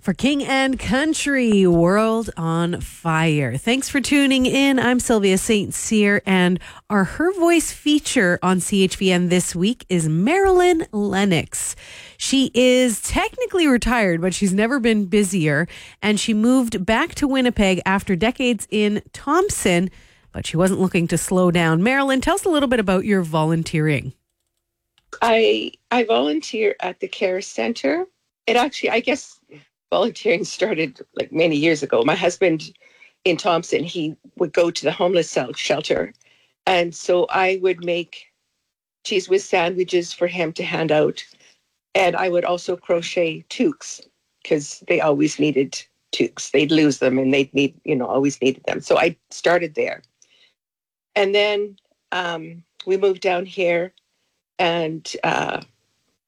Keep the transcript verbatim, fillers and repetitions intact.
For King and Country, World on Fire. Thanks for tuning in. I'm Sylvia Saint Cyr, and our Her Voice feature on C H V N this week is Marilyn Lennox. She is technically retired, but she's never been busier, and she moved back to Winnipeg after decades in Thompson, but she wasn't looking to slow down. Marilyn, tell us a little bit about your volunteering. I I volunteer at the Care Center. It actually, I guess, volunteering started like many years ago. My husband in Thompson, he would go to the homeless shelter. And so I would make cheese whiz sandwiches for him to hand out. And I would also crochet toques because they always needed toques. They'd lose them and they'd need, you know, always needed them. So I started there. And then um, we moved down here and uh,